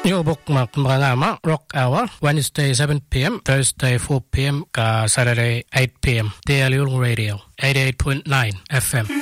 Yung bookmark mga ngama, Rock Hour, Wednesday 7 p.m., Thursday 4 p.m., Saturday 8 p.m. Daily Radio, 88.9 FM.